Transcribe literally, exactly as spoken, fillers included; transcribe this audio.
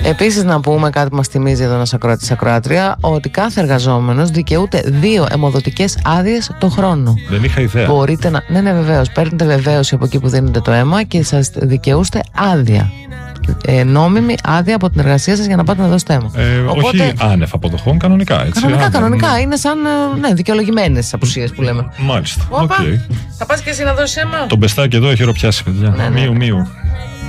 Επίσης, να πούμε κάτι που μας θυμίζει εδώ ένας ακροατής ακροάτρια, ότι κάθε εργαζόμενος δικαιούται δύο αιμοδοτικές άδειες το χρόνο. Δεν είχα ιδέα. Μπορείτε να. Ναι, ναι, βεβαίως. Παίρνετε βεβαίωση από εκεί που δίνετε το αίμα και σας δικαιούστε άδεια. Ε, νόμιμη άδεια από την εργασία σας για να πάτε να δώσετε αίμα. Ε, Οπότε, όχι άνευ αποδοχών, κανονικά. Έτσι, κανονικά, άνευ, κανονικά. Ναι. Είναι σαν ναι, δικαιολογημένες απουσίες που λέμε. Μάλιστα. Όπα, Okay. θα πας και εσύ να δώσεις αίμα. Το μπεστάκι εδώ έχει οροπιάσει, παιδιά. Ναι, ναι. Μίου, μίου.